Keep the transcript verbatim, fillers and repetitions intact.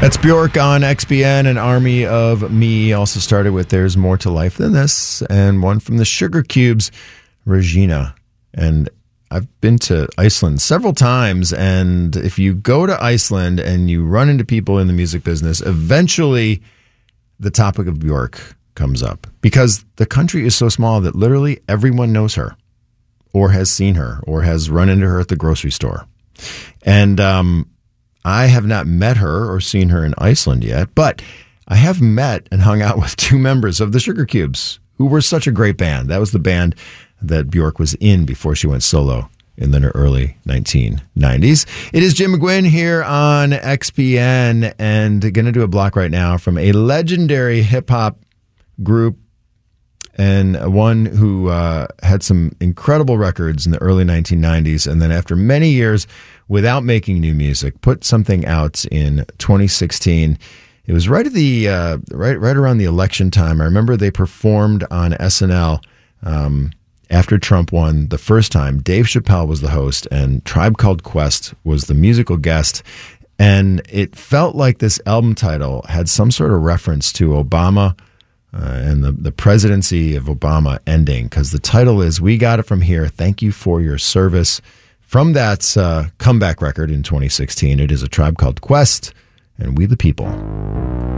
That's Bjork on X B N, an Army of Me. Also started with There's More to Life Than This, and one from the Sugar Cubes, Regina. And I've been to Iceland several times, and if you go to Iceland and you run into people in the music business, eventually the topic of Bjork comes up, because the country is so small that literally everyone knows her or has seen her or has run into her at the grocery store. And um I have not met her or seen her in Iceland yet, but I have met and hung out with two members of the Sugar Cubes, who were such a great band. That was the band that Bjork was in before she went solo in the early nineteen nineties. It is Jim McGuinn here on X P N, and going to do a block right now from a legendary hip-hop group, and one who uh, had some incredible records in the early nineteen nineties, and then after many years without making new music, put something out in twenty sixteen. It was right at the uh, right right around the election time. I remember they performed on S N L um, after Trump won the first time. Dave Chappelle was the host, and Tribe Called Quest was the musical guest. And it felt like this album title had some sort of reference to Obama uh, and the, the presidency of Obama ending, because the title is We Got It From Here, Thank You For Your Service. From that uh, comeback record in twenty sixteen, it is A Tribe Called Quest and We the People.